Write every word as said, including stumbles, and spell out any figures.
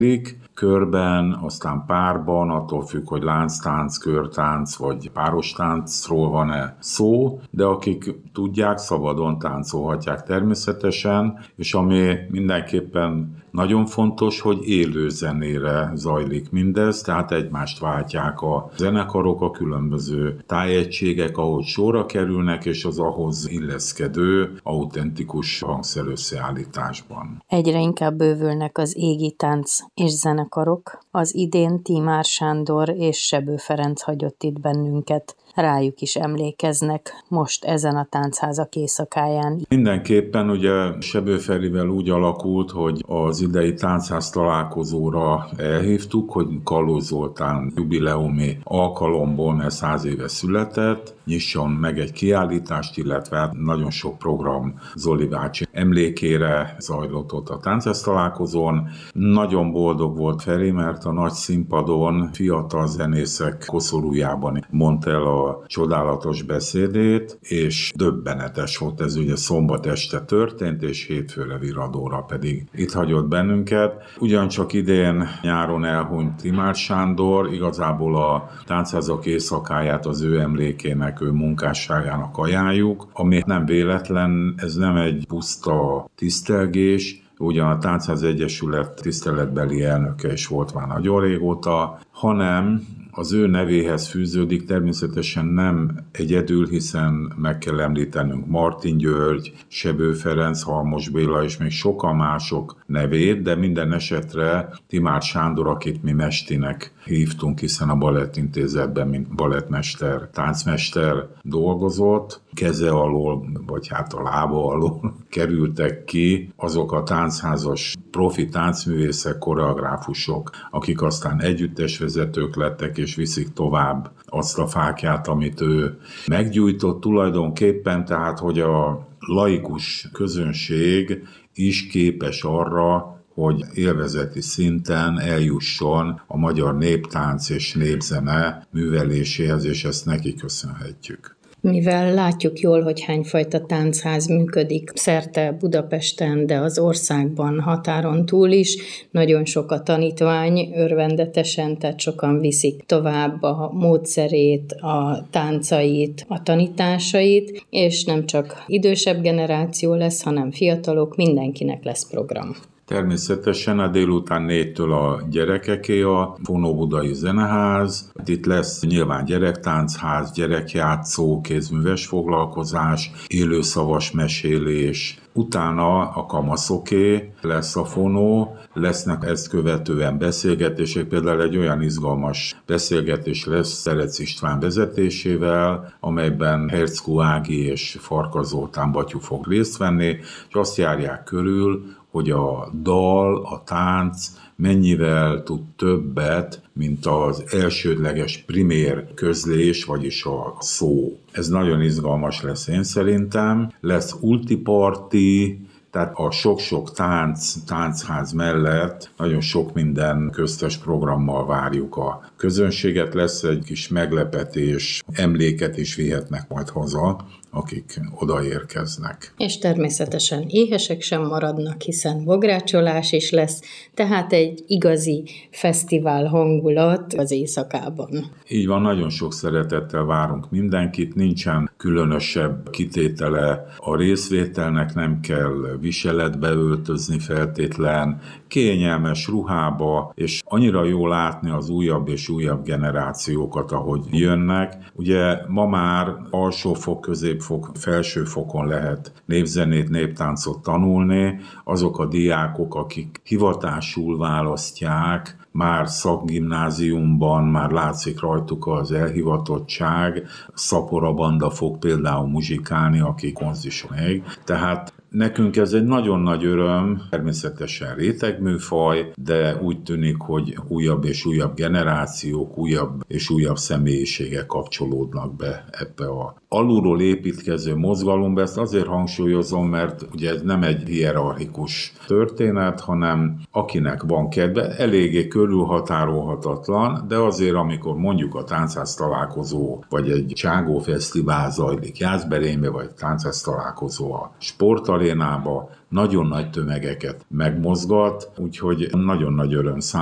körben, aztán párban, attól függ, hogy lánctánc, körtánc vagy párostáncról van-e szó, de akik tudják, szabadon táncolhatják természetesen, és ami mindenképpen nagyon fontos, hogy élő zenére zajlik mindez, tehát egymást váltják a zenekarok, a különböző tájegységek, ahogy sorra kerülnek, és az ahhoz illeszkedő, autentikus hangszerösszeállításban. Egyre inkább bővülnek az égi tánc és zenekarok. Az idén Tímár Sándor és Sebő Ferenc hagyott itt bennünket. Rájuk is emlékeznek most ezen a táncházak éjszakáján. Mindenképpen ugye Sebő Ferivel úgy alakult, hogy az idei táncházas találkozóra elhívtuk, hogy Kallós Zoltán jubileumi alkalomból, mert száz éve született, nyisson meg egy kiállítást, illetve nagyon sok program Zoli bácsi emlékére zajlott ott a táncházas találkozón. Nagyon boldog volt Feri, mert a nagy színpadon fiatal zenészek koszorújában mondta el a a csodálatos beszédét, és döbbenetes volt, ez ugye szombat este történt, és hétfőre viradóra pedig itt hagyott bennünket. Ugyancsak idén nyáron elhunyt Tímár Sándor, igazából a táncházak éjszakáját az ő emlékének, ő munkásságának ajánljuk, ami nem véletlen, ez nem egy puszta tisztelgés, ugyan a Táncház Egyesület tiszteletbeli elnöke is volt már nagyon régóta, hanem az ő nevéhez fűződik természetesen nem egyedül, hiszen meg kell említenünk Martin György, Sebő Ferenc, Halmos Béla és még sokan mások nevét, de minden esetre Tímár Sándor, akit mi Mestinek hívtunk, hiszen a Balettintézetben, mint balettmester, táncmester dolgozott, keze alól, vagy hát a lába alól kerültek ki azok a táncházas profi táncművészek, koreográfusok, akik aztán együttesvezetők lettek, és viszik tovább azt a fákját, amit ő meggyújtott tulajdonképpen, tehát hogy a laikus közönség is képes arra, hogy élvezeti szinten eljusson a magyar néptánc és népzene műveléséhez, és ezt neki köszönhetjük. Mivel látjuk jól, hogy hányfajta táncház működik szerte Budapesten, de az országban határon túl is, nagyon sok a tanítvány, örvendetesen, tehát sokan viszik tovább a módszerét, a táncait, a tanításait, és nem csak idősebb generáció lesz, hanem fiatalok, mindenkinek lesz program. Természetesen a délután négytől a gyerekeké a Fonóbudai Zeneház. Itt lesz nyilván gyerektáncházz, gyerekjátszó, kézműves foglalkozás, élőszavas mesélés. Utána a kamaszoké lesz a Fonó, lesznek ezt követően beszélgetések, például egy olyan izgalmas beszélgetés lesz Szerec István vezetésével, amelyben Herckó Ági és Farkas Zoltán Battyu fog részt venni, és azt járják körül, hogy a dal, a tánc mennyivel tud többet, mint az elsődleges primér közlés, vagyis a szó. Ez nagyon izgalmas lesz én szerintem. Lesz ultiparti, tehát a sok-sok tánc, táncház mellett nagyon sok minden köztes programmal várjuk a közönséget. Lesz egy kis meglepetés, emléket is vihetnek majd haza, akik odaérkeznek. És természetesen éhesek sem maradnak, hiszen bográcsolás is lesz, tehát egy igazi fesztivál hangulat az éjszakában. Így van, nagyon sok szeretettel várunk mindenkit, nincsen különösebb kitétele a részvételnek, nem kell viseletbe öltözni feltétlen, kényelmes ruhába, és annyira jó látni az újabb és újabb generációkat, ahogy jönnek. Ugye ma már alsófok, középfok, felsőfokon lehet népzenét, néptáncot tanulni. Azok a diákok, akik hivatásul választják, már szakgimnáziumban már látszik rajtuk az elhivatottság. Szapora Banda fog például muzsikálni, aki konzison ég. Tehát nekünk ez egy nagyon nagy öröm, természetesen rétegműfaj, de úgy tűnik, hogy újabb és újabb generációk, újabb és újabb személyiségek kapcsolódnak be ebbe a alulról építkező mozgalomba. Ezt azért hangsúlyozom, mert ugye ez nem egy hierarchikus történet, hanem akinek van kedve, eléggé körülhatárolhatatlan, de azért, amikor mondjuk a táncház találkozó, vagy egy Cságó Fesztivál zajlik Jászberénybe, vagy táncház találkozó a sporttal arénába nagyon nagy tömegeket megmozgat, úgyhogy nagyon nagy öröm